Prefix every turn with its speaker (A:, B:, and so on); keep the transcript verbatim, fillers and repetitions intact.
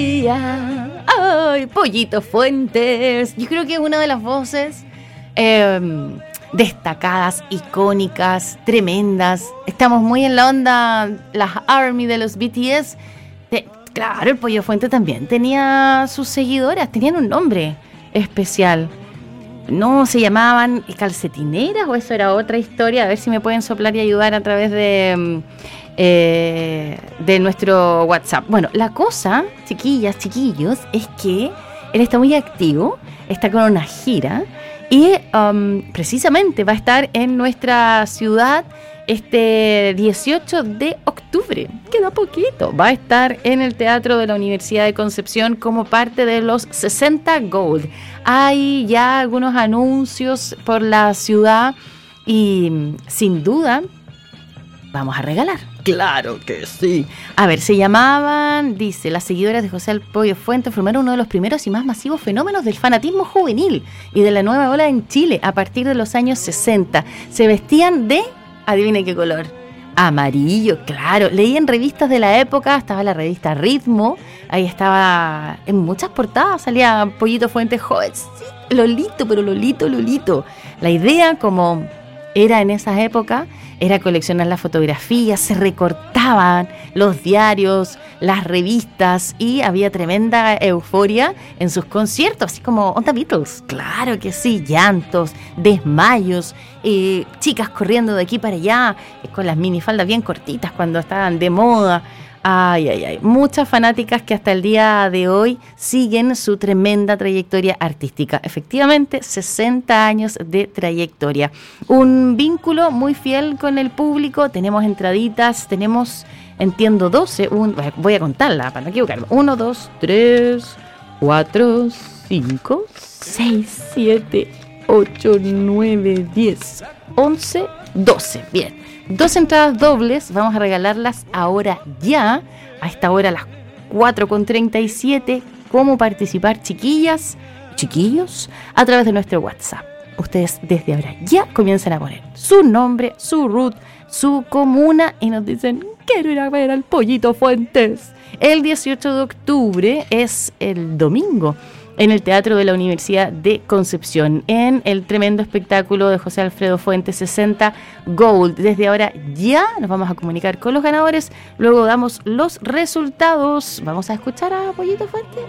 A: Ay, Pollito Fuentes. Yo creo que es una de las voces eh, destacadas, icónicas, tremendas. Estamos muy en la onda, las ARMY de los B T S. De, claro, el Pollo Fuente también tenía sus seguidoras, tenían un nombre especial. No se llamaban calcetineras o eso era otra historia. A ver si me pueden soplar y ayudar a través de... Eh, de nuestro WhatsApp. Bueno, la cosa, chiquillas, chiquillos, es que él está muy activo, está con una gira y um, precisamente va a estar en nuestra ciudad este dieciocho de octubre. Queda poquito. Va a estar en el Teatro de la Universidad de Concepción como parte de los sesenta Gold. Hay ya algunos anuncios por la ciudad y sin duda vamos a regalar. Claro que sí. A ver, se llamaban, dice, las seguidoras de José el Pollo Fuente formaron uno de los primeros y más masivos fenómenos del fanatismo juvenil y de la nueva ola en Chile a partir de los años sesenta. Se vestían de, adivinen qué color, amarillo, claro. Leí en revistas de la época, estaba la revista Ritmo, ahí estaba, en muchas portadas salía Pollito Fuente joven, sí, Lolito, pero Lolito, Lolito. La idea, como era en esa época, era coleccionar las fotografías, se recortaban los diarios, las revistas y había tremenda euforia en sus conciertos, así como onda Beatles. Claro que sí, llantos, desmayos, eh, chicas corriendo de aquí para allá, eh, con las minifaldas bien cortitas cuando estaban de moda. Ay, ay, ay. Muchas fanáticas que hasta el día de hoy siguen su tremenda trayectoria artística. Efectivamente, sesenta años de trayectoria. Un vínculo muy fiel con el público. Tenemos entraditas, tenemos, entiendo, doce. Un, voy a contarla para no equivocarme. uno, dos, tres, cuatro, cinco, seis, siete, ocho, nueve, diez, once, doce. Bien. Dos entradas dobles, vamos a regalarlas ahora ya, a esta hora a las cuatro con treinta y siete. ¿Cómo participar, chiquillas, chiquillos? A través de nuestro WhatsApp. Ustedes desde ahora ya comienzan a poner su nombre, su root, su comuna y nos dicen, quiero ir a ver al Pollito Fuentes. El dieciocho de octubre es el domingo, en el Teatro de la Universidad de Concepción, en el tremendo espectáculo de José Alfredo Fuentes, sesenta Gold. Desde ahora ya nos vamos a comunicar con los ganadores, luego damos los resultados. Vamos a escuchar a Pollito Fuentes.